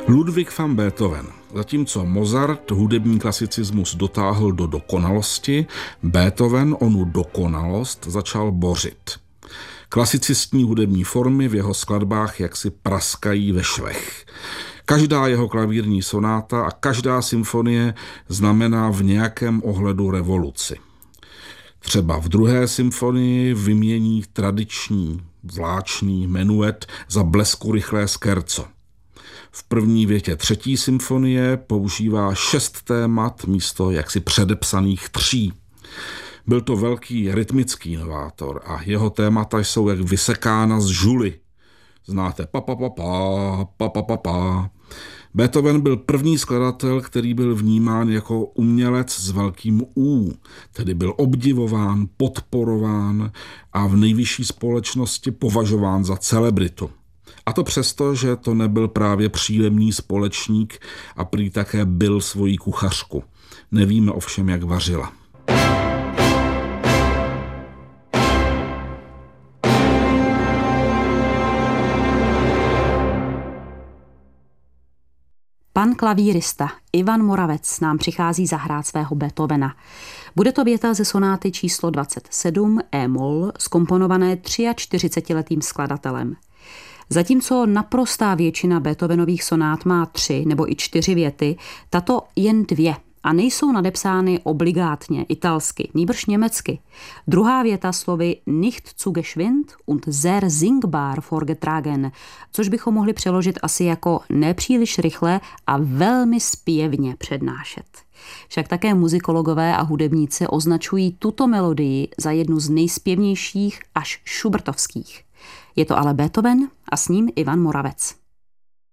Ludwig van Beethoven. Zatímco Mozart hudební klasicismus dotáhl do dokonalosti, Beethoven onu dokonalost začal bořit. Klasicistní hudební formy v jeho skladbách jaksi praskají ve švech. Každá jeho klavírní sonáta a každá symfonie znamená v nějakém ohledu revoluci. Třeba v 2. symfonii vymění tradiční vláčný menuet za bleskurychlé scherzo. V první větě 3. symfonie používá 6 témat místo jaksi předepsaných 3. Byl to velký rytmický novátor a jeho témata jsou jak vysekána z žuly. Znáte pa. Beethoven byl první skladatel, který byl vnímán jako umělec s velkým U, tedy byl obdivován, podporován a v nejvyšší společnosti považován za celebritu. A to přesto, že to nebyl právě příjemný společník a prý také byl svojí kuchařku. Nevíme ovšem, jak vařila. Pan klavírista Ivan Moravec nám přichází zahrát svého Beethovena. Bude to věta ze sonáty číslo 27 e-moll, zkomponované 43letým skladatelem. Zatímco naprostá většina Beethovenových sonát má 3 nebo i 4 věty, tato jen 2 a nejsou nadepsány obligátně italsky, nýbrž německy. Druhá věta slovy nicht zu geschwind und sehr singbar vorgetragen, což bychom mohli přeložit asi jako nepříliš rychle a velmi zpěvně přednášet. Však také muzikologové a hudebníci označují tuto melodii za jednu z nejspěvnějších až šubertovských. Je to ale Beethoven a s ním Ivan Moravec.